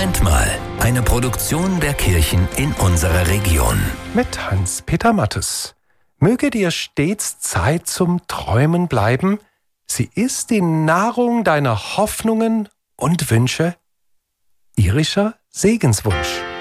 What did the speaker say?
Moment mal, eine Produktion der Kirchen in unserer Region. Mit Hans-Peter Mattes. Möge dir stets Zeit zum Träumen bleiben. Sie ist die Nahrung deiner Hoffnungen und Wünsche. Irischer Segenswunsch.